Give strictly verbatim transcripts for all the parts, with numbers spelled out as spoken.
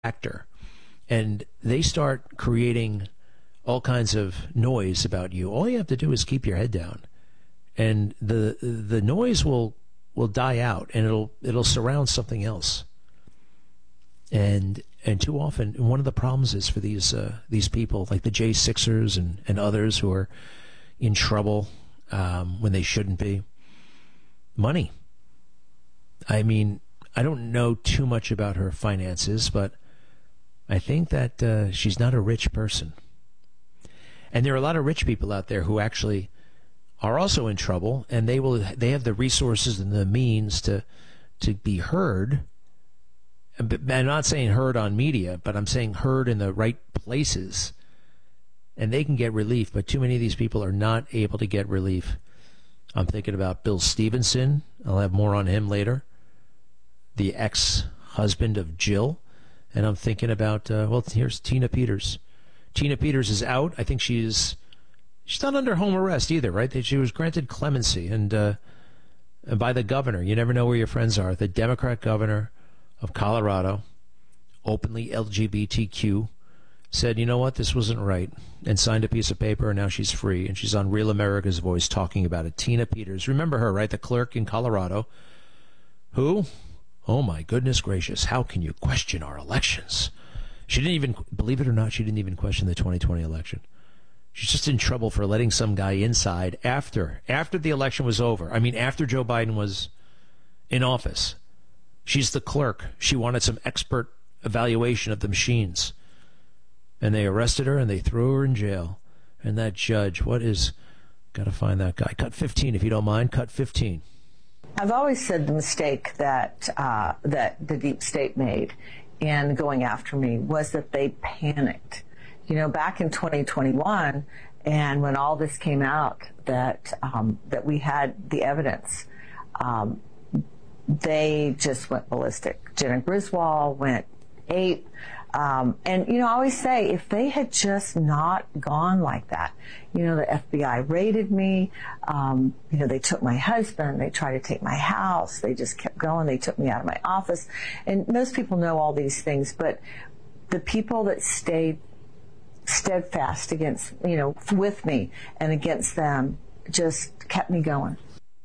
actor, and they start creating all kinds of noise about you. All you have to do is keep your head down, and the the noise will will die out, and it'll it'll surround something else. And and too often, one of the problems is for these uh, these people like the J Sixers and, and others who are in trouble um, when they shouldn't be. Money. I mean, I don't know too much about her finances, but I think that uh, she's not a rich person. And there are a lot of rich people out there who actually are also in trouble, and they will they have the resources and the means to to be heard. I'm not saying heard on media, but I'm saying heard in the right places, and they can get relief. But too many of these people are not able to get relief. I'm thinking about Bill Stevenson. I'll have more on him later. The ex-husband of Jill. And I'm thinking about, uh, well, here's Tina Peters. Tina Peters is out. I think she's she's not under home arrest either, right? She was granted clemency and, uh, and by the governor. You never know where your friends are. The Democrat governor of Colorado, openly L G B T Q, said, you know what, this wasn't right, and signed a piece of paper, and now she's free, and she's on Real America's Voice talking about it. Tina Peters. Remember her, right? The clerk in Colorado. Who? Oh, my goodness gracious. How can you question our elections? She didn't even, believe it or not, she didn't even question the twenty twenty election. She's just in trouble for letting some guy inside after, after the election was over. I mean, after Joe Biden was in office. She's the clerk. She wanted some expert evaluation of the machines. And they arrested her and they threw her in jail. And that judge, what is, got to find that guy. Cut fifteen, if you don't mind. Cut fifteen. I've always said the mistake that uh, that the deep state made in going after me was that they panicked. You know, back in twenty twenty-one, and when all this came out, that um, that we had the evidence, um, they just went ballistic. Jenna Griswold went ape. Um, and, you know, I always say, if they had just not gone like that, you know, the F B I raided me, um, you know, they took my husband, they tried to take my house, they just kept going, they took me out of my office. And most people know all these things, but the people that stayed steadfast against, you know, with me and against them just kept me going.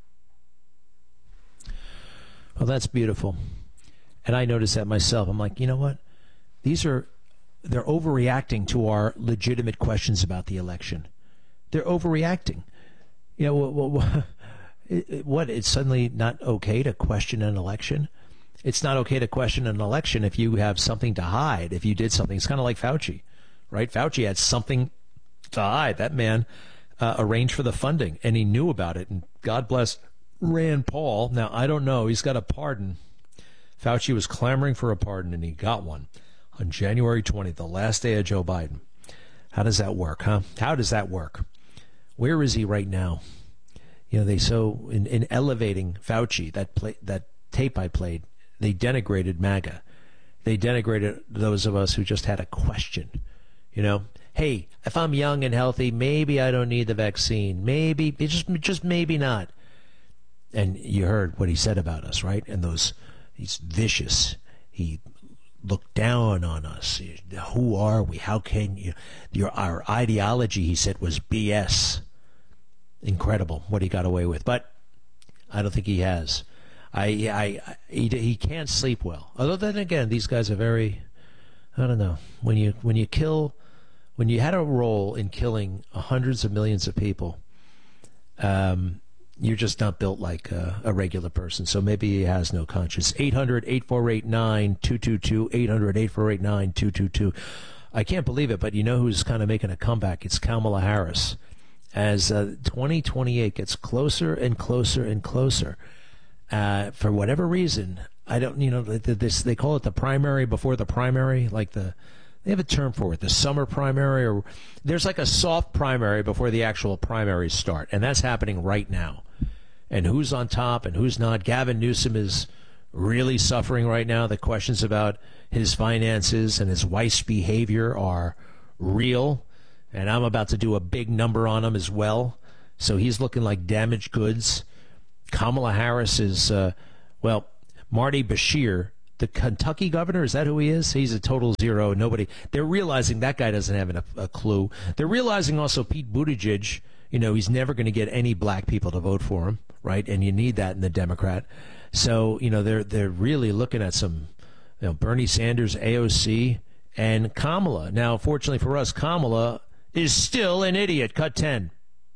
Well, that's beautiful. And I noticed that myself. I'm like, you know what? These are, they're overreacting to our legitimate questions about the election. They're overreacting. You know, what, what, it's suddenly not okay to question an election? It's not okay to question an election if you have something to hide, if you did something. It's kind of like Fauci, right? Fauci had something to hide. That man uh, arranged for the funding, and he knew about it. And God bless Rand Paul. Now, I don't know. He's got a pardon. Fauci was clamoring for a pardon, and he got one on January twentieth, the last day of Joe Biden. How does that work, huh? How does that work? Where is he right now? You know, they so, in, in elevating Fauci, that play, that tape I played, they denigrated MAGA. They denigrated those of us who just had a question. You know, hey, if I'm young and healthy, maybe I don't need the vaccine. Maybe, just, just maybe not. And you heard what he said about us, right? And those, he's vicious. He looked down on us. Who are we? How can you? Your our ideology, he said, was B S. Incredible what he got away with, but I don't think he has. I, I, he, he can't sleep well. Although then again, these guys are very, I don't know. When you when you kill, when you had a role in killing hundreds of millions of people, um. You're just not built like a, a regular person, so maybe he has no conscience. eight hundred, eight four eight, nine two two two, eight hundred, eight four eight, nine two two two. I can't believe it, but you know who's kind of making a comeback? It's Kamala Harris. As uh, twenty twenty-eight gets closer and closer and closer, uh, for whatever reason, I don't, you know, this, they call it the primary before the primary, like the, they have a term for it, the summer primary, or there's like a soft primary before the actual primaries start, and that's happening right now. And who's on top and who's not? Gavin Newsom is really suffering right now. The questions about his finances and his wife's behavior are real, and I'm about to do a big number on him as well. So he's looking like damaged goods. Kamala Harris is, uh, well, Marty Bashir, the Kentucky governor. Is that who he is? He's a total zero. Nobody. They're realizing that guy doesn't have a, a clue. They're realizing also Pete Buttigieg, you know, he's never going to get any black people to vote for him, right? And you need that in the Democrat. So, you know, they're they're really looking at some, you know, Bernie Sanders, A O C, and Kamala. Now, fortunately for us, Kamala is still an idiot. Cut ten.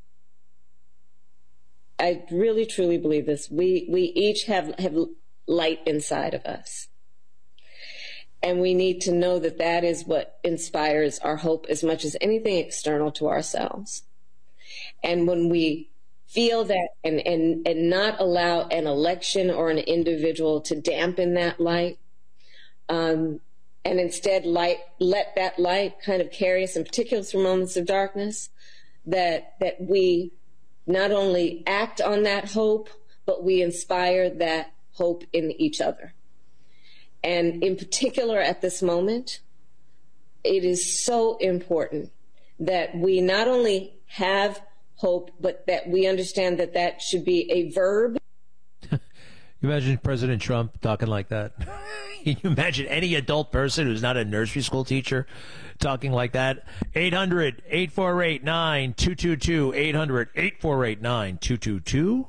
I really, truly believe this. We we each have, have light inside of us. And we need to know that that is what inspires our hope as much as anything external to ourselves. And when we feel that and, and, and not allow an election or an individual to dampen that light, um, and instead light, let that light kind of carry us in particular through moments of darkness, that that we not only act on that hope, but we inspire that hope in each other. And in particular at this moment, it is so important that we not only have hope, but that we understand that that should be a verb. You imagine President Trump talking like that? Can you imagine any adult person who's not a nursery school teacher talking like that? eight hundred, eight four eight, nine two two two, eight hundred, eight four eight, nine two two two.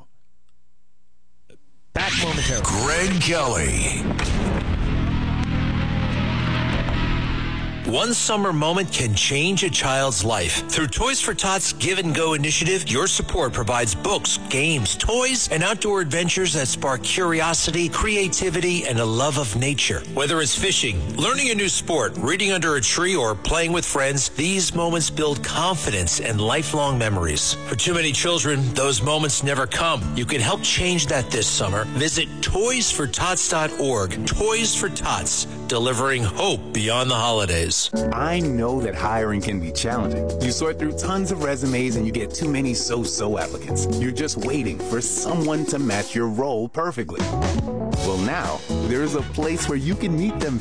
Back momentarily. Greg Kelly. One summer moment can change a child's life. Through Toys for Tots Give and Go initiative, your support provides books, games, toys, and outdoor adventures that spark curiosity, creativity, and a love of nature. Whether it's fishing, learning a new sport, reading under a tree, or playing with friends, these moments build confidence and lifelong memories. For too many children, those moments never come. You can help change that this summer. Visit toys for tots dot org. Toys for Tots, delivering hope beyond the holidays. I know that hiring can be challenging. You sort through tons of resumes and you get too many so-so applicants. You're just waiting for someone to match your role perfectly. Well, now, there's a place where you can meet them